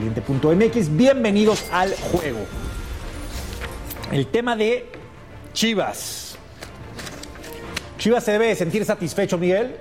cliente.mx. Bienvenidos al juego. El tema de Chivas. ¿Chivas se debe de sentir satisfecho, Miguel?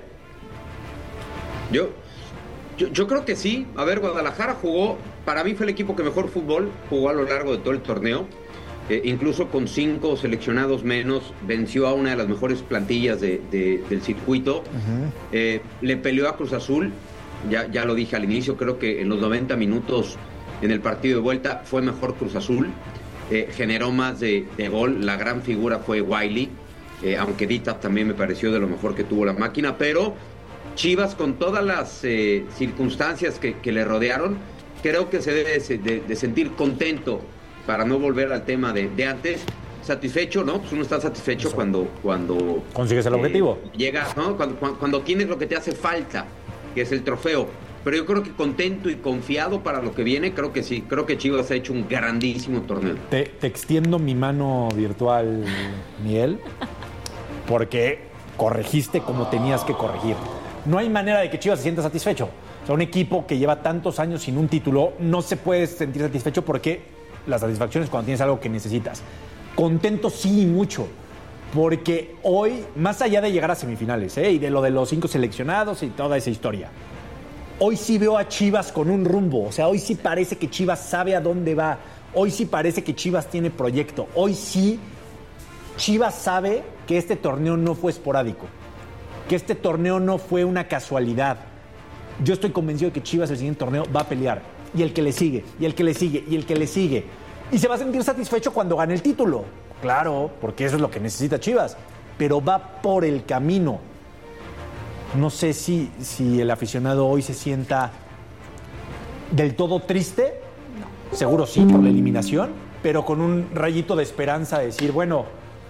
Yo creo que sí. A ver, Guadalajara jugó, para mí fue el equipo que mejor fútbol jugó a lo largo de todo el torneo. Incluso con 5 seleccionados menos, venció a una de las mejores plantillas del circuito. Le peleó a Cruz Azul, ya lo dije al inicio, creo que en los 90 minutos en el partido de vuelta fue mejor Cruz Azul. Generó más de gol, la gran figura fue Wiley, aunque Dita también me pareció de lo mejor que tuvo la máquina, pero Chivas, con todas las circunstancias que le rodearon, creo que se debe de sentir contento, para no volver al tema de antes. Satisfecho, ¿no? Pues uno está satisfecho Eso. cuando consigues el objetivo. Llega, ¿no? Cuando tienes lo que te hace falta, que es el trofeo. Pero yo creo que contento y confiado para lo que viene, creo que sí. Creo que Chivas ha hecho un grandísimo torneo. Te extiendo mi mano virtual, Miguel, porque corregiste como tenías que corregir. No hay manera de que Chivas se sienta satisfecho. O sea, un equipo que lleva tantos años sin un título no se puede sentir satisfecho, porque la satisfacción es cuando tienes algo que necesitas. Contento sí, mucho, porque hoy, más allá de llegar a semifinales, y de lo de los 5 seleccionados y toda esa historia, hoy sí veo a Chivas con un rumbo. O sea, hoy sí parece que Chivas sabe a dónde va. Hoy sí parece que Chivas tiene proyecto. Hoy sí Chivas sabe que este torneo no fue esporádico, que este torneo no fue una casualidad. Yo estoy convencido de que Chivas el siguiente torneo va a pelear. Y el que le sigue, y el que le sigue, y el que le sigue. Y se va a sentir satisfecho cuando gane el título. Claro, porque eso es lo que necesita Chivas. Pero va por el camino. No sé si el aficionado hoy se sienta del todo triste. No. Seguro sí, por la eliminación. Pero con un rayito de esperanza de decir, bueno,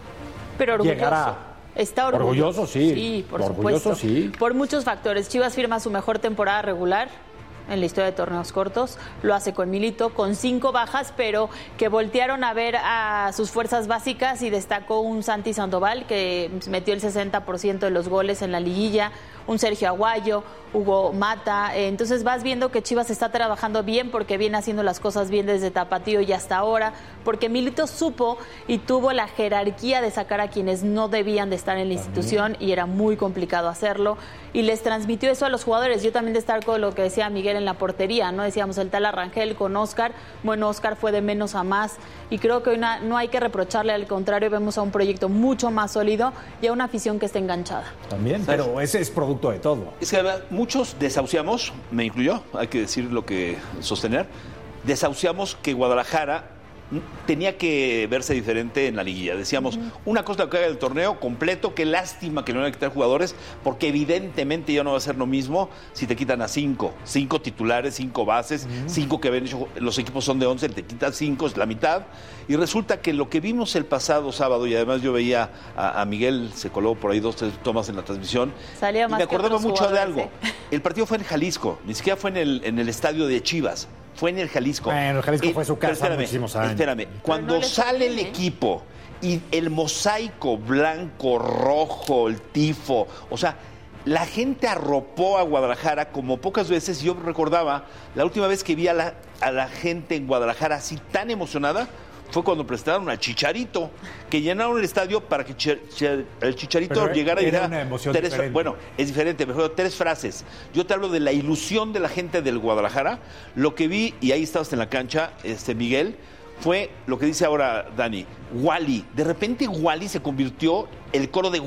pero orgulloso. Llegará. Está orgulloso. Sí. Sí, por orgulloso, supuesto. Sí. Por muchos factores. Chivas firma su mejor temporada regular en la historia de torneos cortos. Lo hace con Milito, con 5 bajas, pero que voltearon a ver a sus fuerzas básicas, y destacó un Santi Sandoval, que metió el 60% de los goles en la liguilla, un Sergio Aguayo, Hugo Mata. Entonces vas viendo que Chivas está trabajando bien, porque viene haciendo las cosas bien desde Tapatío y hasta ahora, porque Milito supo y tuvo la jerarquía de sacar a quienes no debían de estar en la institución, y era muy complicado hacerlo, y les transmitió eso a los jugadores. Yo también destaco lo que decía Miguel en la portería, ¿no? Decíamos el tal Arrangel con Óscar. Bueno, Óscar fue de menos a más, y creo que hoy no hay que reprocharle, al contrario, vemos a un proyecto mucho más sólido y a una afición que está enganchada. También, pero ese es producto de todo. Es que además muchos desahuciamos, me incluyó, hay que decir lo que sostener, desahuciamos que Guadalajara tenía que verse diferente en la liguilla. Decíamos, una cosa que haga el torneo completo, qué lástima que no hay que quitar jugadores, porque evidentemente ya no va a ser lo mismo si te quitan a 5 titulares, 5 bases, 5 que habían hecho, los equipos son de 11, te quitan 5, es la mitad. Y resulta que lo que vimos el pasado sábado, y además yo veía a Miguel, se coló por ahí 2, 3 tomas en la transmisión, Salía más y me acordaba mucho de algo. ¿eh? El partido fue en Jalisco, ni siquiera fue en el estadio de Chivas. Fue en el Jalisco. Bueno, el Jalisco fue su casa muchísimos años. Espérame, cuando no sale el equipo y el mosaico blanco, rojo, el tifo, o sea, la gente arropó a Guadalajara como pocas veces. Yo recordaba, la última vez que vi a la gente en Guadalajara así tan emocionada fue cuando presentaron al Chicharito, que llenaron el estadio para que el Chicharito pero llegara y era diera una emoción diferente. Bueno, es diferente, mejor 3 frases. Yo te hablo de la ilusión de la gente del Guadalajara. Lo que vi, y ahí estabas en la cancha, Miguel, fue lo que dice ahora Dani, Wally. De repente Wally se convirtió el coro de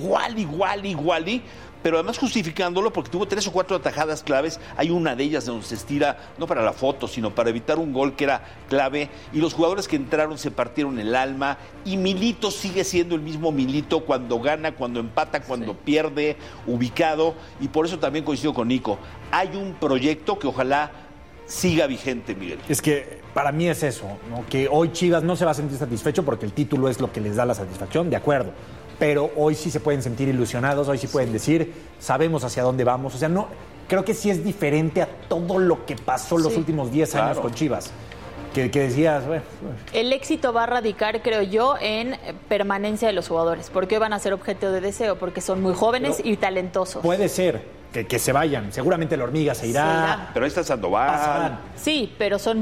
Wally, pero además justificándolo porque tuvo 3 o 4 atajadas claves. Hay una de ellas donde se estira, no para la foto, sino para evitar un gol que era clave, y los jugadores que entraron se partieron el alma, y Milito sigue siendo el mismo Milito cuando gana, cuando empata, cuando pierde, ubicado, y por eso también coincido con Nico. Hay un proyecto que ojalá siga vigente, Miguel. Es que para mí es eso, ¿no? Que hoy Chivas no se va a sentir satisfecho porque el título es lo que les da la satisfacción, de acuerdo. Pero hoy sí se pueden sentir ilusionados, hoy sí pueden decir, sabemos hacia dónde vamos. O sea, no, creo que sí es diferente a todo lo que pasó los últimos 10 años con Chivas. Que decías, bueno. El éxito va a radicar, creo yo, en permanencia de los jugadores, porque van a ser objeto de deseo, porque son muy jóvenes y talentosos. Puede ser que se vayan, seguramente la Hormiga se irá. Pero ahí está Sandoval. Sí, pero son